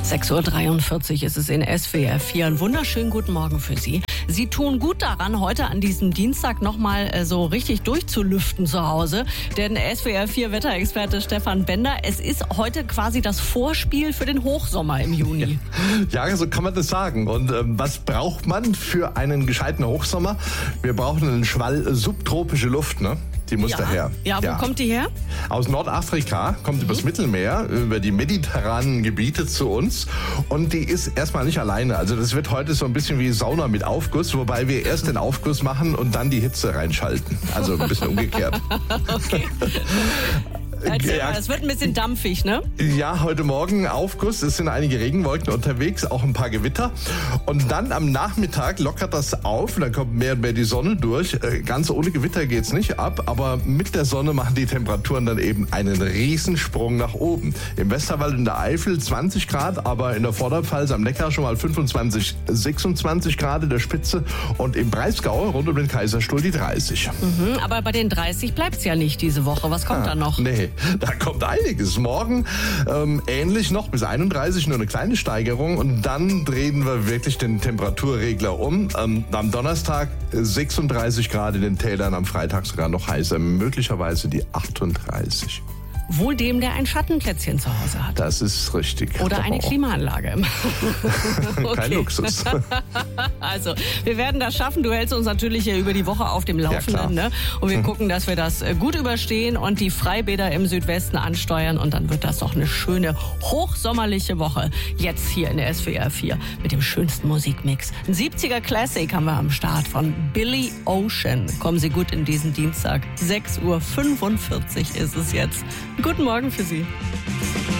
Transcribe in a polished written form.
6:43 Uhr ist es in SWR 4. Einen wunderschönen guten Morgen für Sie. Sie tun gut daran, heute an diesem Dienstag nochmal so richtig durchzulüften zu Hause. Denn SWR 4 Wetterexperte Stefan Bender, es ist heute quasi das Vorspiel für den Hochsommer im Juni. Ja, so kann man das sagen. Und was braucht man für einen gescheiten Hochsommer? Wir brauchen einen Schwall subtropische Luft, ne? Die muss daher. Ja, wo kommt die her? Aus Nordafrika, kommt übers Mittelmeer, über die mediterranen Gebiete zu uns. Und die ist erstmal nicht alleine. Also das wird heute so ein bisschen wie Sauna mit Aufguss, wobei wir erst den Aufguss machen und dann die Hitze reinschalten. Also ein bisschen umgekehrt. Okay. Es wird ein bisschen dampfig, ne? Ja, heute Morgen Aufguss, es sind einige Regenwolken unterwegs, auch ein paar Gewitter. Und dann am Nachmittag lockert das auf und dann kommt mehr und mehr die Sonne durch. Ganz ohne Gewitter geht's nicht ab, aber mit der Sonne machen die Temperaturen dann eben einen Riesensprung nach oben. Im Westerwald und der Eifel 20 Grad, aber in der Vorderpfalz am Neckar schon mal 25, 26 Grad in der Spitze und im Breisgau rund um den Kaiserstuhl die 30. Aber bei den 30 bleibt's ja nicht diese Woche. Was kommt da noch? Nee, da kommt einiges. Morgen ähnlich noch bis 31, nur eine kleine Steigerung. Und dann drehen wir wirklich den Temperaturregler um. Am Donnerstag 36 Grad in den Tälern, am Freitag sogar noch heißer, möglicherweise die 38. Wohl dem, der ein Schattenplätzchen zu Hause hat. Das ist richtig. Oder eine Klimaanlage. Kein Luxus. Also, wir werden das schaffen. Du hältst uns natürlich hier über die Woche auf dem Laufenden. Ne? Und wir gucken, dass wir das gut überstehen und die Freibäder im Südwesten ansteuern. Und dann wird das doch eine schöne, hochsommerliche Woche. Jetzt hier in der SWR 4 mit dem schönsten Musikmix. Ein 70er Classic haben wir am Start von Billy Ocean. Kommen Sie gut in diesen Dienstag. 6:45 Uhr ist es jetzt. Guten Morgen für Sie.